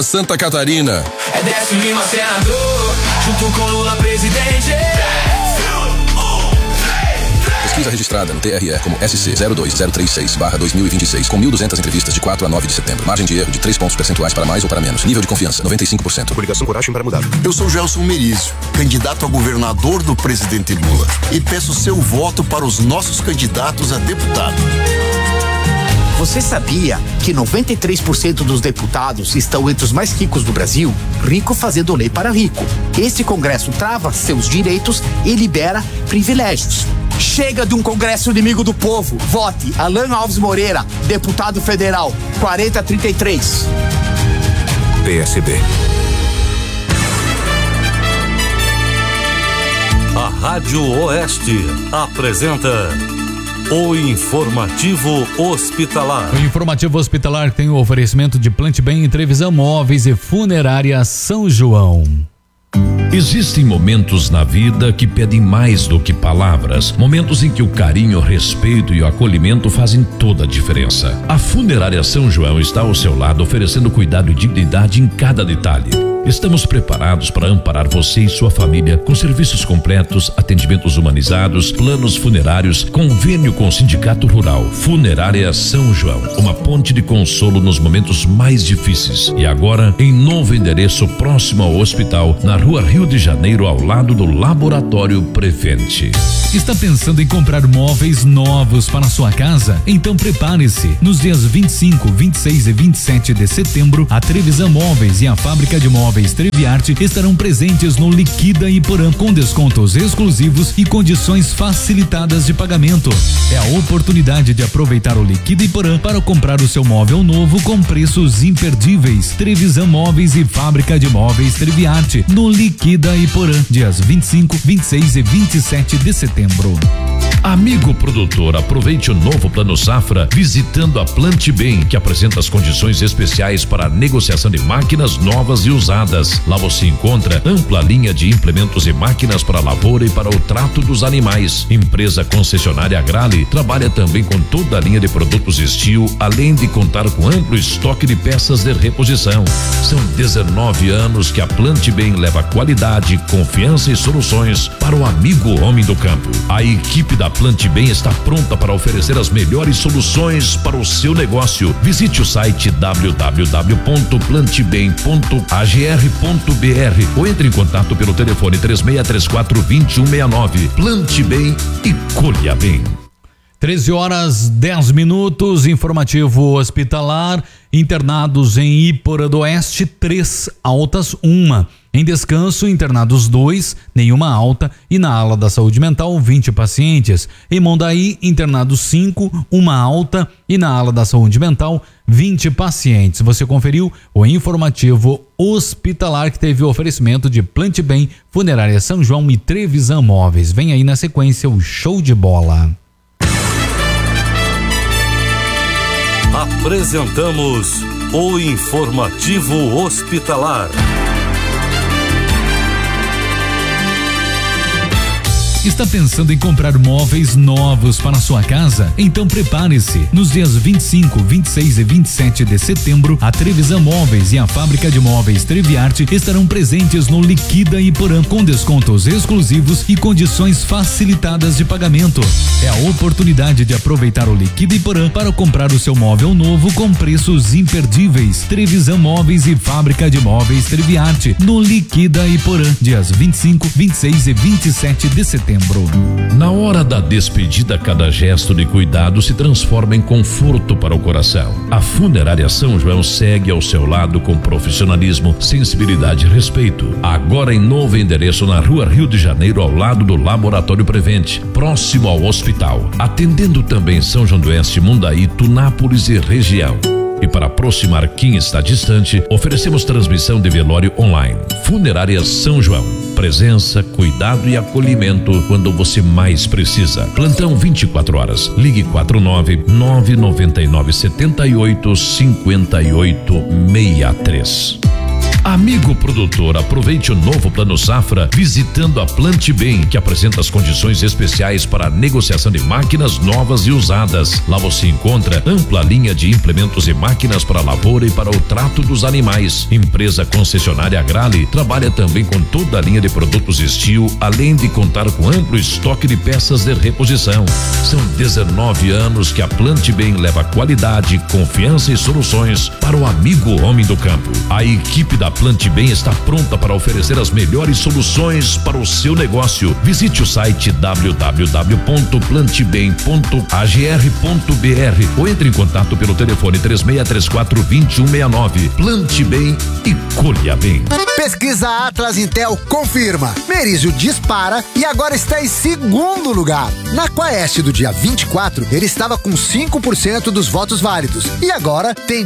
Santa Catarina. É Décio Lima, senador, junto com Lula, presidente. Pesquisa registrada no TRE como SC02036/2026, com 1.200 entrevistas de 4 a 9 de setembro. Margem de erro de 3 pontos percentuais para mais ou para menos. Nível de confiança, 95%. Coligação Coragem para Mudar. Eu sou Gelson Merizio, candidato a governador do presidente Lula, e peço seu voto para os nossos candidatos a deputado. Você sabia que 93% dos deputados estão entre os mais ricos do Brasil? Rico fazendo lei para rico. Este Congresso trava seus direitos e libera privilégios. Chega de um Congresso inimigo do povo. Vote Alan Alves Moreira, deputado federal, 4033. PSB. A Rádio Oeste apresenta o Informativo Hospitalar. O Informativo Hospitalar tem o oferecimento de Plante Bem, Trevisan Móveis e Funerária São João. Existem momentos na vida que pedem mais do que palavras, momentos em que o carinho, o respeito e o acolhimento fazem toda a diferença. A Funerária São João está ao seu lado, oferecendo cuidado e dignidade em cada detalhe. Estamos preparados para amparar você e sua família com serviços completos, atendimentos humanizados, planos funerários, convênio com o Sindicato Rural. Funerária São João, uma ponte de consolo nos momentos mais difíceis. E agora, em novo endereço próximo ao hospital, na Rua Rio de Janeiro, ao lado do Laboratório Prevente. Está pensando em comprar móveis novos para sua casa? Então prepare-se. Nos dias 25, 26 e 27 de setembro, a Trevisan Móveis e a Fábrica de Móveis Treviarte estarão presentes no Liquida Iporã, com descontos exclusivos e condições facilitadas de pagamento. É a oportunidade de aproveitar o Liquida Iporã para comprar o seu móvel novo com preços imperdíveis. Trevisan Móveis e Fábrica de Móveis Treviarte, no Liquida Iporã, dias 25, 26 e 27 de setembro. Amigo produtor, aproveite o novo Plano Safra visitando a Plante Bem, que apresenta as condições especiais para a negociação de máquinas novas e usadas. Lá você encontra ampla linha de implementos e máquinas para a lavoura e para o trato dos animais. Empresa concessionária Agrale trabalha também com toda a linha de produtos Steel, além de contar com amplo estoque de peças de reposição. São 19 anos que a Plante Bem leva qualidade, confiança e soluções para o amigo homem do campo. A equipe da Plante Bem está pronta para oferecer as melhores soluções para o seu negócio. Visite o site www.plantebem.agr.br ou entre em contato pelo telefone 3634-2169. Plante Bem e colha bem. 13h10, informativo hospitalar. Internados em Iporã do Oeste, 3 altas, 1. Em descanso, internados 2, nenhuma alta. E na ala da saúde mental, 20 pacientes. Em Mondaí, internados 5, 1 alta. E na ala da saúde mental, 20 pacientes. Você conferiu o informativo hospitalar, que teve o oferecimento de Plante Bem, Funerária São João e Trevisan Móveis. Vem aí na sequência o show de bola. Apresentamos o Informativo Hospitalar. Está pensando em comprar móveis novos para sua casa? Então prepare-se. Nos dias 25, 26 e 27 de setembro, a Trevisan Móveis e a Fábrica de Móveis Treviarte estarão presentes no Liquida Iporã, com descontos exclusivos e condições facilitadas de pagamento. É a oportunidade de aproveitar o Liquida Iporã para comprar o seu móvel novo com preços imperdíveis. Trevisan Móveis e Fábrica de Móveis Treviarte, no Liquida Iporã, dias 25, 26 e 27 de setembro. Na hora da despedida, cada gesto de cuidado se transforma em conforto para o coração. A Funerária São João segue ao seu lado com profissionalismo, sensibilidade e respeito. Agora em novo endereço na Rua Rio de Janeiro, ao lado do Laboratório Prevente, próximo ao hospital. Atendendo também São João do Oeste, Mundaí, Tunápolis e região. E para aproximar quem está distante, oferecemos transmissão de velório online. Funerária São João. Presença, cuidado e acolhimento quando você mais precisa. Plantão 24 horas. Ligue 49-999-78-5863. Amigo produtor, aproveite o novo Plano Safra visitando a Plante Bem, que apresenta as condições especiais para a negociação de máquinas novas e usadas. Lá você encontra ampla linha de implementos e máquinas para a lavoura e para o trato dos animais. Empresa concessionária Agrale trabalha também com toda a linha de produtos Steel, além de contar com amplo estoque de peças de reposição. São 19 anos que a Plante Bem leva qualidade, confiança e soluções para o amigo homem do campo. A equipe da Plante Bem está pronta para oferecer as melhores soluções para o seu negócio. Visite o site www.plantebem.agr.br ou entre em contato pelo telefone 3634-2169. Plante Bem e colha bem. Pesquisa Atlas Intel confirma. Merizio dispara e agora está em segundo lugar. Na Quaest do dia 24, ele estava com 5% dos votos válidos e agora tem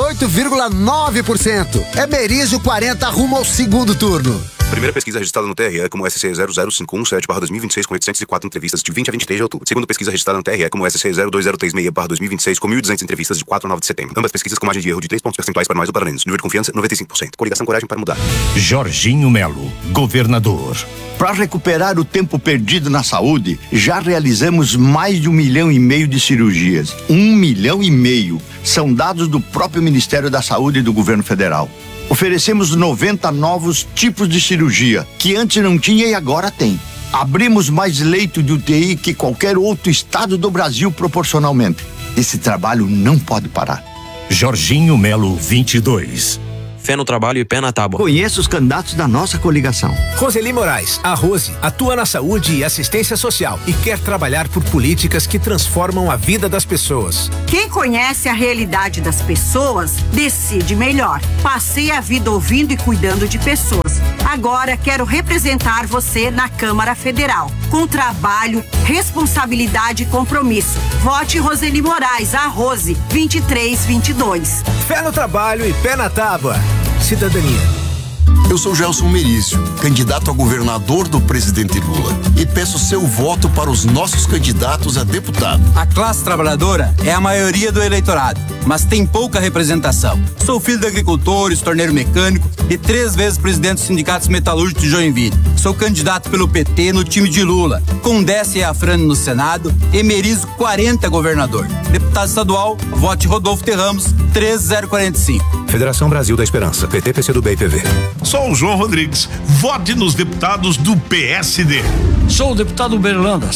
18,9%. É Merizio 40 rumo ao segundo turno. Primeira pesquisa registrada no TRE como SC 00517/2026 com 804 entrevistas de 20 a 23 de outubro. Segunda pesquisa registrada no TRE como SC 02036/2026 com 1.200 entrevistas de 4 a 9 de setembro. Ambas pesquisas com margem de erro de 3 pontos percentuais para mais ou para menos. Nível de confiança 95%. Coligação Coragem para Mudar. Jorginho Melo, governador. Para recuperar o tempo perdido na saúde, já realizamos mais de 1,5 milhão de cirurgias. 1,5 milhão. São dados do próprio Ministério da Saúde e do Governo Federal. Oferecemos 90 novos tipos de cirurgia, que antes não tinha e agora tem. Abrimos mais leito de UTI que qualquer outro estado do Brasil proporcionalmente. Esse trabalho não pode parar. Jorginho Melo 22. Fé no trabalho e pé na tábua. Conheça os candidatos da nossa coligação. Roseli Moraes, a Rose, atua na saúde e assistência social e quer trabalhar por políticas que transformam a vida das pessoas. Quem conhece a realidade das pessoas, decide melhor. Passei a vida ouvindo e cuidando de pessoas. Agora quero representar você na Câmara Federal. Com trabalho, responsabilidade e compromisso. Vote Roseli Moraes, a Rose, 2322. Fé no trabalho e pé na tábua. Cidadania. Eu sou Gelson Merizio, candidato a governador do presidente Lula, e peço seu voto para os nossos candidatos a deputado. A classe trabalhadora é a maioria do eleitorado, mas tem pouca representação. Sou filho de agricultores, torneiro mecânico e 3 vezes presidente dos sindicatos metalúrgicos de Joinville. Sou candidato pelo PT no time de Lula, com Décia e Afrânio no Senado e Merizio 40 governador. Deputado estadual, vote Rodolfo Terramos, 13045. Federação Brasil da Esperança, PT, PCdoB e PV. Sou o João Rodrigues. Vote nos deputados do PSD. Sou o deputado Berlanda,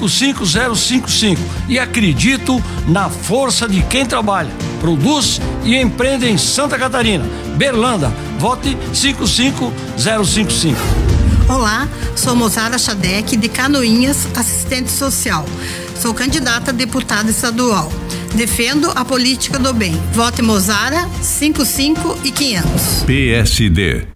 55055, e acredito na força de quem trabalha, produz e empreende em Santa Catarina. Berlanda, vote 55055. Olá, sou Mozara Chadec, de Canoinhas, assistente social. Sou candidata a deputada estadual. Defendo a política do bem. Vote Mozara, 55500. PSD.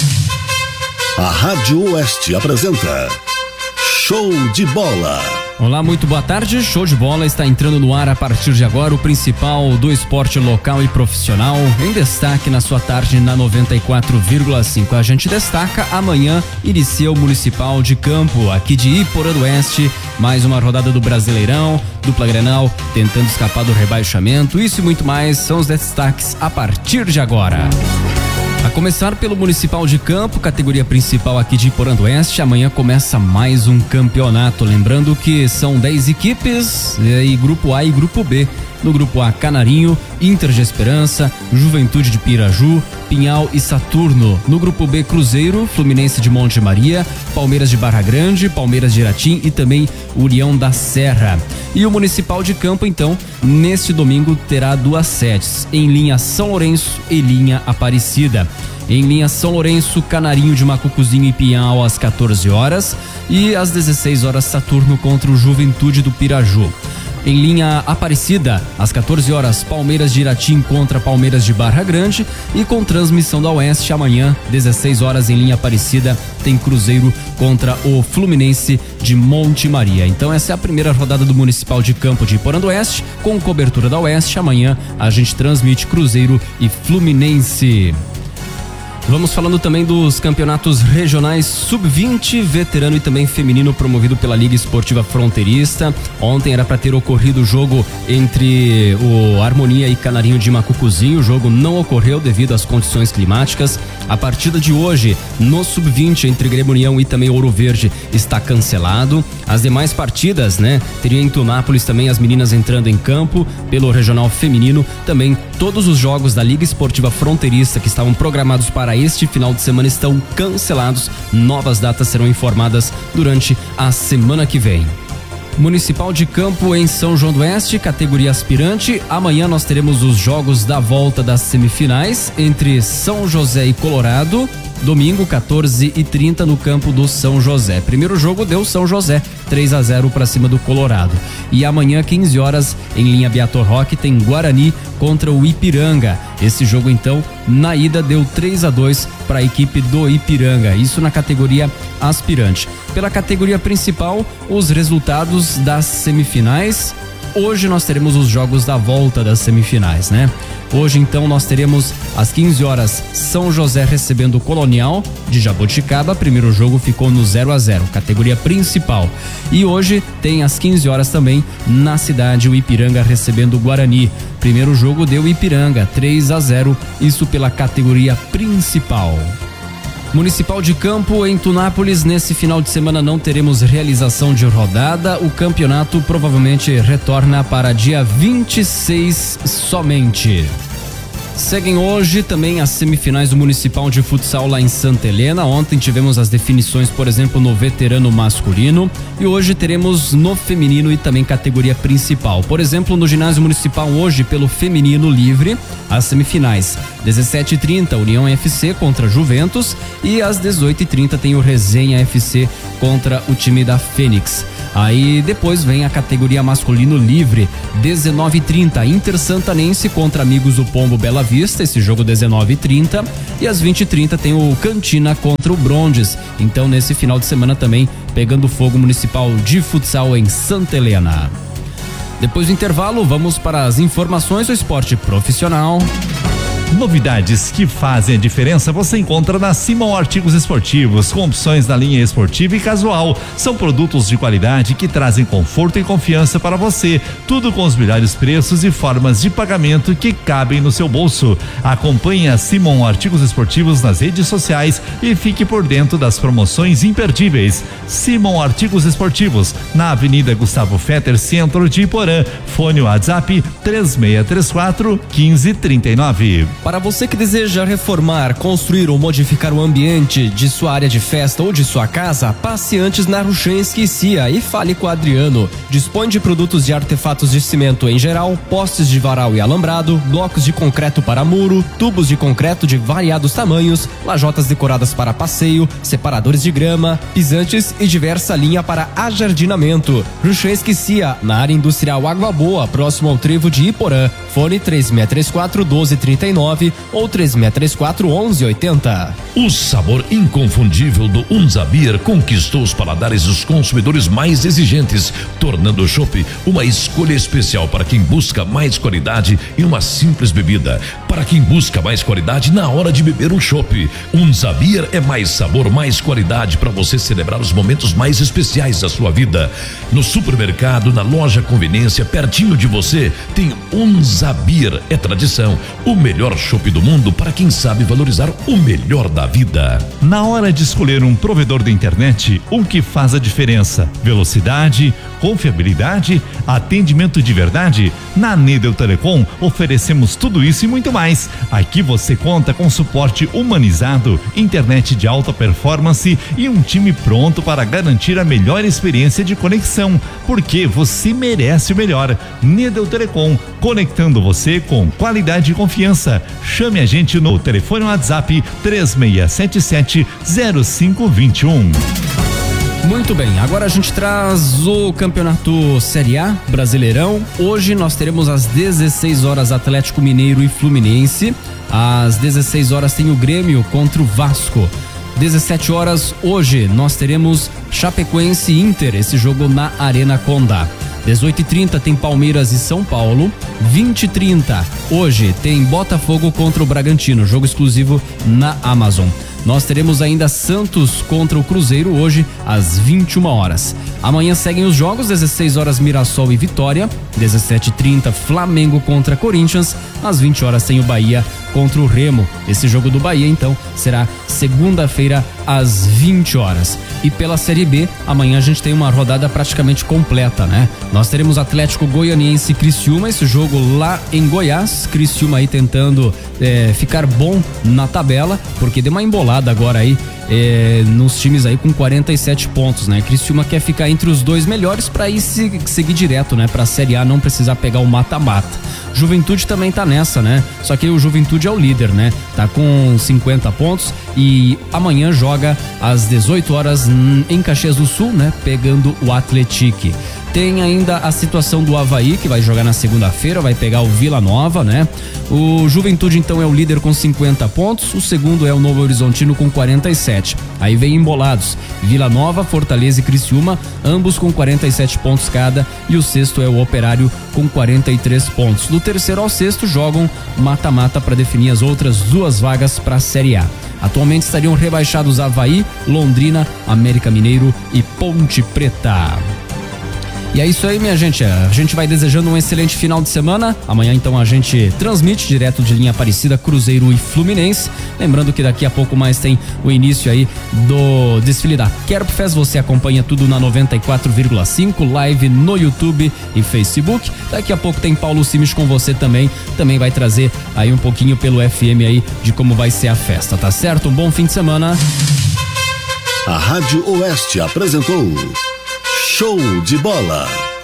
A Rádio Oeste apresenta Show de Bola. Olá, muito boa tarde. Show de Bola está entrando no ar a partir de agora, o principal do esporte local e profissional, em destaque na sua tarde na 94,5. A gente destaca, amanhã inicia o Municipal de Campo, aqui de Iporã do Oeste, mais uma rodada do Brasileirão, dupla Grenal, tentando escapar do rebaixamento. Isso e muito mais são os destaques a partir de agora. A começar pelo Municipal de Campo, categoria principal aqui de Iporã do Oeste, amanhã começa mais um campeonato. Lembrando que são 10 equipes, e Grupo A e Grupo B. No Grupo A, Canarinho, Inter de Esperança, Juventude de Piraju, Pinhal e Saturno. No Grupo B, Cruzeiro, Fluminense de Monte Maria, Palmeiras de Barra Grande, Palmeiras de Iratim e também União da Serra. E o Municipal de Campo, então, neste domingo terá 2 sedes, em linha São Lourenço e linha Aparecida. Em linha São Lourenço, Canarinho de Macucuzinho e Pinhal às 14 horas e às 16 horas Saturno contra o Juventude do Piraju. Em linha Aparecida, às 14 horas, Palmeiras de Iratim contra Palmeiras de Barra Grande, e com transmissão da Oeste amanhã, 16 horas em linha Aparecida, tem Cruzeiro contra o Fluminense de Monte Maria. Então essa é a primeira rodada do Municipal de Campo de Iporã do Oeste, com cobertura da Oeste. Amanhã a gente transmite Cruzeiro e Fluminense. Vamos falando também dos campeonatos regionais sub-20, veterano e também feminino, promovido pela Liga Esportiva Fronteirista. Ontem era para ter ocorrido o jogo entre o Harmonia e Canarinho de Macucuzinho. O jogo não ocorreu devido às condições climáticas. A partida de hoje no sub-20 entre Grêmio União e também Ouro Verde está cancelado. As demais partidas, teria em Tunápolis também as meninas entrando em campo pelo regional feminino. Também todos os jogos da Liga Esportiva Fronteirista que estavam programados para este final de semana estão cancelados. Novas datas serão informadas durante a semana que vem. Municipal de Campo em São João do Oeste, categoria aspirante. Amanhã nós teremos os jogos da volta das semifinais entre São José e Colorado. Domingo, 14h30 no campo do São José. Primeiro jogo deu São José, 3-0 para cima do Colorado. E amanhã, 15 horas, em linha Beator Roque, tem Guarani contra o Ipiranga. Esse jogo, então, na ida deu 3-2 para a equipe do Ipiranga. Isso na categoria aspirante. Pela categoria principal, os resultados das semifinais. Hoje nós teremos os jogos da volta das semifinais, Hoje, então, nós teremos às 15 horas São José recebendo o Colonial de Jaboticaba. Primeiro jogo ficou no 0-0, categoria principal. E hoje tem às 15 horas também na cidade o Ipiranga recebendo o Guarani. Primeiro jogo deu Ipiranga, 3-0, isso pela categoria principal. Municipal de Campo em Tunápolis, nesse final de semana não teremos realização de rodada. O campeonato provavelmente retorna para dia 26 somente. Seguem hoje também as semifinais do Municipal de Futsal lá em Santa Helena. Ontem tivemos as definições, por exemplo, no veterano masculino, e hoje teremos no feminino e também categoria principal. Por exemplo, no ginásio municipal hoje, pelo feminino livre, as semifinais 17h30 União FC contra Juventus e às 18h30 tem o Resenha FC contra o time da Fênix. Aí depois vem a categoria masculino livre, 19h30 Inter Santanense contra Amigos do Pombo Bela Vista, esse jogo 19h30, e às 20h30 tem o Cantina contra o Brondes. Então nesse final de semana também pegando fogo Municipal de Futsal em Santa Helena. Depois do intervalo, vamos para as informações do esporte profissional. Novidades que fazem a diferença você encontra na Simon Artigos Esportivos, com opções na linha esportiva e casual. São produtos de qualidade que trazem conforto e confiança para você. Tudo com os melhores preços e formas de pagamento que cabem no seu bolso. Acompanhe a Simon Artigos Esportivos nas redes sociais e fique por dentro das promoções imperdíveis. Simon Artigos Esportivos, na Avenida Gustavo Fetter, centro de Iporã. Fone WhatsApp 3634-1539. Para você que deseja reformar, construir ou modificar o ambiente de sua área de festa ou de sua casa, passe antes na Ruchenski Cia e fale com o Adriano. Dispõe de produtos de artefatos de cimento em geral, postes de varal e alambrado, blocos de concreto para muro, tubos de concreto de variados tamanhos, lajotas decoradas para passeio, separadores de grama, pisantes e diversa linha para ajardinamento. Ruchenski Cia, na área industrial Água Boa, próximo ao trevo de Iporã. Fone 3634-1239 ou 3634-1180. O sabor inconfundível do Unza Beer conquistou os paladares dos consumidores mais exigentes, tornando o chopp uma escolha especial para quem busca mais qualidade em uma simples bebida. Para quem busca mais qualidade na hora de beber um chopp, Unza Beer é mais sabor, mais qualidade para você celebrar os momentos mais especiais da sua vida. No supermercado, na loja conveniência, pertinho de você, tem Unza Beer. É tradição, o melhor chopp do mundo para quem sabe valorizar o melhor da vida. Na hora de escolher um provedor da internet, o que faz a diferença? Velocidade, confiabilidade, atendimento de verdade? Na Nidel Telecom oferecemos tudo isso e muito mais. Aqui você conta com suporte humanizado, internet de alta performance e um time pronto para garantir a melhor experiência de conexão, porque você merece o melhor. Nidel Telecom, conectando você com qualidade e confiança. Chame a gente no telefone WhatsApp 3677-0521. Muito bem, agora a gente traz o campeonato Série A Brasileirão. Hoje nós teremos às 16 horas Atlético Mineiro e Fluminense. Às 16 horas tem o Grêmio contra o Vasco. 17 horas hoje nós teremos Chapecoense e Inter, esse jogo na Arena Condá. 18h30 tem Palmeiras e São Paulo. 20h30 hoje tem Botafogo contra o Bragantino, jogo exclusivo na Amazon. Nós teremos ainda Santos contra o Cruzeiro hoje às 21 horas. Amanhã seguem os jogos, 16 horas Mirassol e Vitória, 17h30 Flamengo contra Corinthians, às 20 horas tem o Bahia contra o Remo. Esse jogo do Bahia então será segunda-feira às 20 horas. E pela Série B, amanhã a gente tem uma rodada praticamente completa, né? Nós teremos Atlético Goianiense e Criciúma, esse jogo lá em Goiás. Criciúma aí tentando ficar bom na tabela, porque deu uma embolada agora aí nos times aí com 47 pontos, né? Criciúma quer ficar entre os 2 melhores para aí seguir direto, né? Pra Série A não precisar pegar o mata-mata. Juventude também tá nessa, né? Só que o Juventude é o líder, né? Tá com 50 pontos e amanhã joga às 18 horas em Caxias do Sul, né? Pegando o Atlético. Tem ainda a situação do Avaí, que vai jogar na segunda-feira, vai pegar o Vila Nova, né? O Juventude então é o líder com 50 pontos, o segundo é o Novo Horizontino com 47. Aí vem embolados, Vila Nova, Fortaleza e Criciúma, ambos com 47 pontos cada, e o sexto é o Operário com 43 pontos. Do terceiro ao sexto jogam mata-mata para definir as outras 2 vagas para a Série A. Atualmente estariam rebaixados Avaí, Londrina, América Mineiro e Ponte Preta. E é isso aí, minha gente. A gente vai desejando um excelente final de semana. Amanhã, então, a gente transmite direto de Linha Aparecida, Cruzeiro e Fluminense. Lembrando que daqui a pouco mais tem o início aí do desfile da Kerpfest. Você acompanha tudo na 94,5, live no YouTube e Facebook. Daqui a pouco tem Paulo Simes com você também. Também vai trazer aí um pouquinho pelo FM aí de como vai ser a festa, tá certo? Um bom fim de semana. A Rádio Oeste apresentou Show de Bola.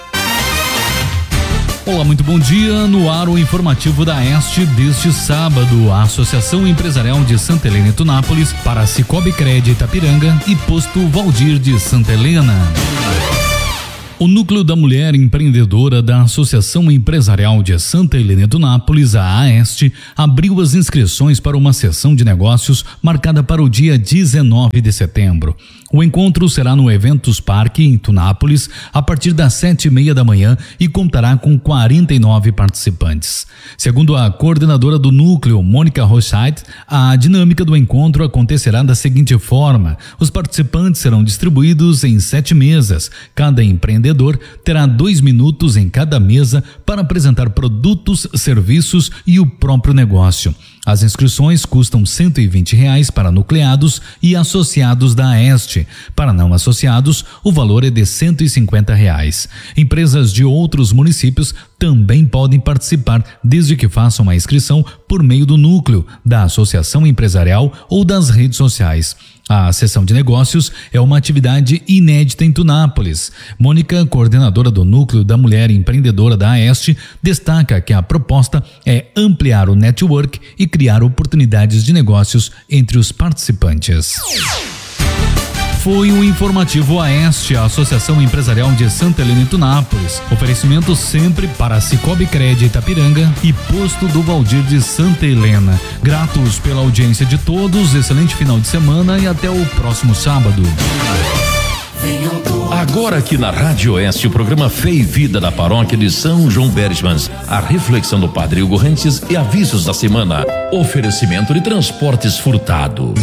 Olá, muito bom dia. No ar o informativo da Este deste sábado. A Associação Empresarial de Santa Helena e Tunápolis para Cicobi Crédito Itapiranga e Posto Valdir de Santa Helena. O Núcleo da Mulher Empreendedora da Associação Empresarial de Santa Helena e Tunápolis, a AEST, abriu as inscrições para uma sessão de negócios marcada para o dia 19 de setembro. O encontro será no Eventos Parque, em Tunápolis, a partir das 7h30 da manhã e contará com 49 participantes. Segundo a coordenadora do núcleo, Mônica Rochait, a dinâmica do encontro acontecerá da seguinte forma: os participantes serão distribuídos em 7 mesas. Cada empreendedor terá 2 minutos em cada mesa para apresentar produtos, serviços e o próprio negócio. As inscrições custam R$120 para nucleados e associados da AEST. Para não associados, o valor é de R$150. Empresas de outros municípios também podem participar, desde que façam a inscrição por meio do núcleo, da associação empresarial ou das redes sociais. A sessão de negócios é uma atividade inédita em Tunápolis. Mônica, coordenadora do Núcleo da Mulher Empreendedora da AEST, destaca que a proposta é ampliar o network e criar oportunidades de negócios entre os participantes. Foi o informativo AEST, a Associação Empresarial de Santa Helena e Tunápolis. Oferecimento sempre para Cicobi Crédito Itapiranga e Posto do Valdir de Santa Helena. Gratos pela audiência de todos, excelente final de semana e até o próximo sábado. Agora aqui na Rádio Oeste, o programa Fé e Vida da Paróquia de São João Bergmans, a reflexão do Padre Hugo Rantes e avisos da semana. Oferecimento de Transportes Furtado.